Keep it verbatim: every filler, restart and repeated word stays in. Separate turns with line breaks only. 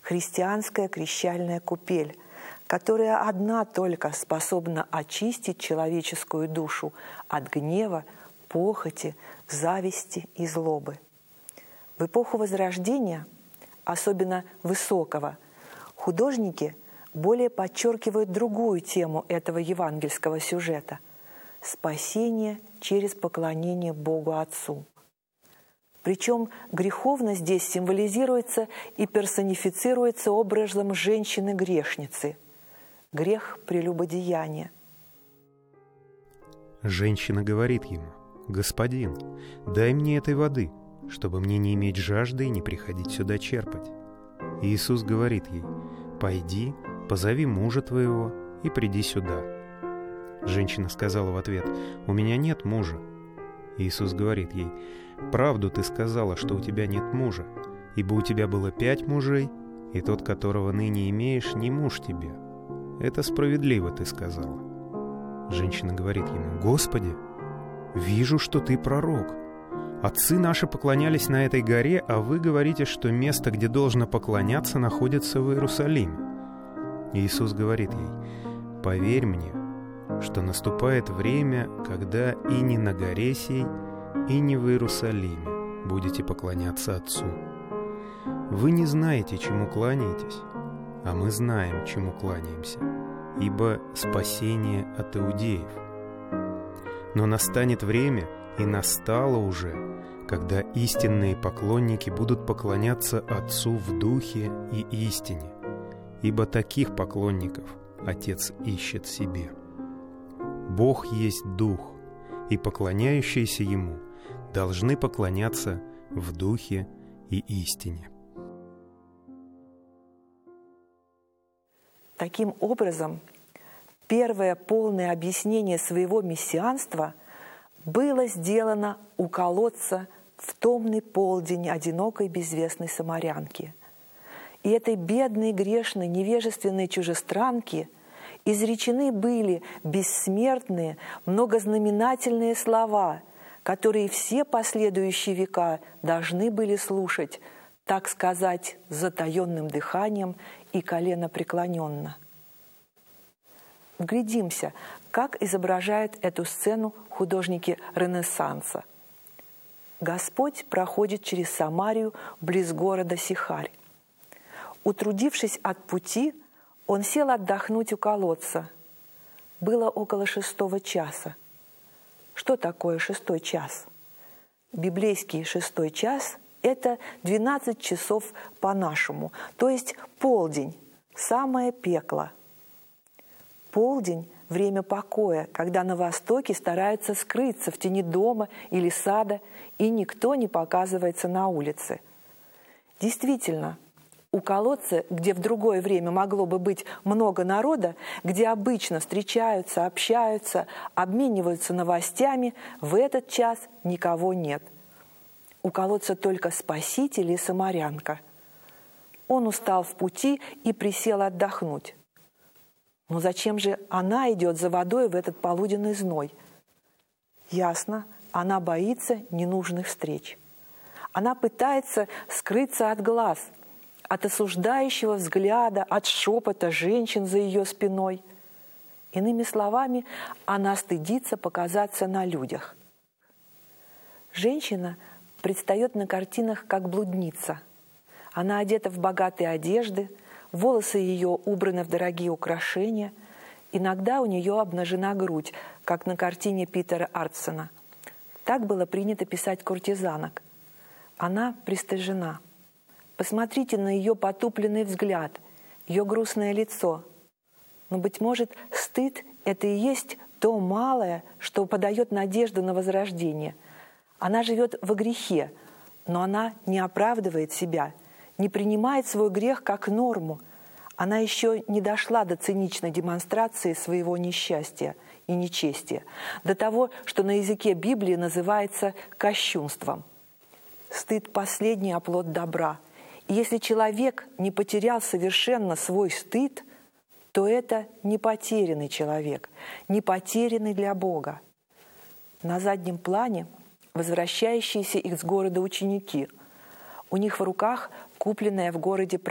христианская крещальная купель, которая одна только способна очистить человеческую душу от гнева, похоти, зависти и злобы. В эпоху Возрождения, особенно высокого, художники более подчеркивают другую тему этого евангельского сюжета – спасение через поклонение Богу Отцу. Причем греховно здесь символизируется и персонифицируется образом женщины-грешницы – грех прелюбодеяния.
Женщина говорит ему: «Господин, дай мне этой воды, чтобы мне не иметь жажды и не приходить сюда черпать». Иисус говорит ей: «Пойди, позови мужа твоего и приди сюда». Женщина сказала в ответ: «У меня нет мужа». Иисус говорит ей: «Правду ты сказала, что у тебя нет мужа, ибо у тебя было пять мужей, и тот, которого ныне имеешь, не муж тебе. Это справедливо ты сказала». Женщина говорит ему: «Господи, вижу, что ты пророк. Отцы наши поклонялись на этой горе, а вы говорите, что место, где должно поклоняться, находится в Иерусалиме». Иисус говорит ей: «Поверь мне, что наступает время, когда и не на горе сей, и не в Иерусалиме будете поклоняться Отцу. Вы не знаете, чему кланяетесь, а мы знаем, чему кланяемся, ибо спасение от иудеев. Но настанет время, и настало уже, когда истинные поклонники будут поклоняться Отцу в духе и истине, ибо таких поклонников Отец ищет себе. Бог есть Дух, и поклоняющиеся Ему должны поклоняться в духе и истине».
Таким образом, первое полное объяснение своего мессианства было сделано у колодца в томный полдень одинокой безвестной самарянки. И этой бедной, грешной, невежественной чужестранке изречены были бессмертные, многознаменательные слова, которые все последующие века должны были слушать, так сказать, с затаенным дыханием и коленопреклоненно. Вглядимся, как изображают эту сцену художники Ренессанса. Господь проходит через Самарию близ города Сихарь. Утрудившись от пути, он сел отдохнуть у колодца. Было около шестого часа. Что такое шестой час? Библейский шестой час – это двенадцать часов по-нашему, то есть полдень, самое пекло. Полдень – время покоя, когда на Востоке стараются скрыться в тени дома или сада, и никто не показывается на улице. Действительно, у колодца, где в другое время могло бы быть много народа, где обычно встречаются, общаются, обмениваются новостями, в этот час никого нет. У колодца только Спаситель и самарянка. Он устал в пути и присел отдохнуть. Но зачем же она идет за водой в этот полуденный зной? Ясно, она боится ненужных встреч. Она пытается скрыться от глаз, от осуждающего взгляда, от шепота женщин за ее спиной. Иными словами, она стыдится показаться на людях. Женщина предстает на картинах как блудница. Она одета в богатые одежды, волосы ее убраны в дорогие украшения, иногда у нее обнажена грудь, как на картине Питера Артсона. Так было принято писать куртизанок. Она пристыжена. Посмотрите на ее потупленный взгляд, ее грустное лицо. Но, быть может, стыд – это и есть то малое, что подает надежду на возрождение. Она живет во грехе, но она не оправдывает себя, не принимает свой грех как норму. Она еще не дошла до циничной демонстрации своего несчастья и нечестия, до того, что на языке Библии называется кощунством. Стыд – последний оплот добра. И если человек не потерял совершенно свой стыд, то это не потерянный человек, не потерянный для Бога. На заднем плане возвращающиеся их с города ученики. У них в руках купленная в городе